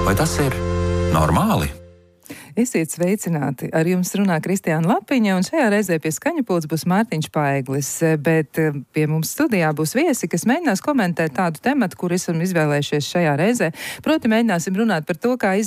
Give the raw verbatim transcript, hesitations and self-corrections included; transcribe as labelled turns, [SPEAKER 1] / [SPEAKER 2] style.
[SPEAKER 1] Vai tas ir normāli?
[SPEAKER 2] Esiet sveicināti! Ar jums runā Kristiāna Lapiņa, un šajā reizē pie skaņu pults būs Mārtiņš Paeglis, bet pie mums studijā būs viesi, kas mēģinās komentēt tādu tematu, kur esam izvēlējušies šajā reizē. Proti mēģināsim runāt par to, kā